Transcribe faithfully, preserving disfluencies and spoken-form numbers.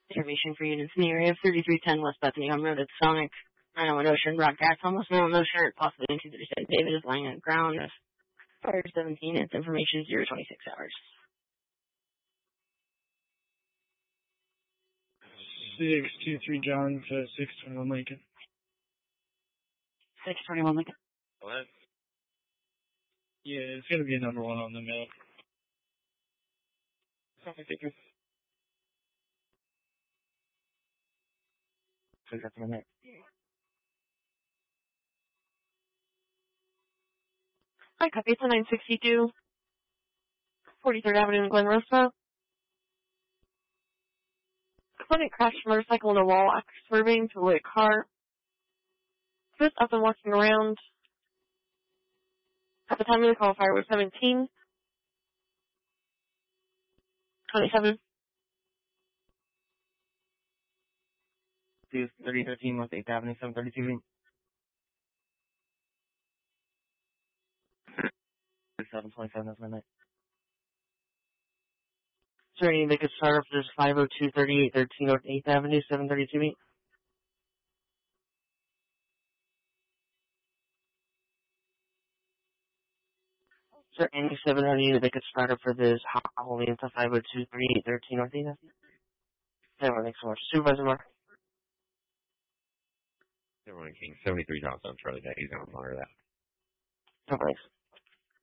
Information for units in the area of thirty-three ten West Bethany on Road at Sonic. nine oh one Ocean, broadcast almost no no shirt, possibly in two thirty-seven. David is lying on the ground. Fire seventeen, its information zero twenty-six hours. six two three John to six twenty-one Lincoln. six twenty-one Lincoln. What? Yeah, it's going to be a number one on the mail. Okay, thank you. So that's a minute. Hi, copy. It's a nine sixty-two. forty-third Avenue in Glen Rosa. Clinic crashed a motorcycle in a wall after swerving to a lit car. Fifth up and walking around. At the time of the call, fire was seventeen. twenty-seven. thirty thirteen West eighth Avenue, seven thirty-two. seven twenty-seven, that's midnight. Is there any that could start up for this five oh two thirty-eight thirteen North eighth Avenue, seven thirty-two meet? Is there any seven hundred unit that could start up for this Halloween to five oh two thirty-eight thirteen North eighth Avenue? Everyone, thanks so much. Supervisor Mark. Everyone King, seventy-three Johnson, Charlie Day, he's going to monitor that. No, thanks.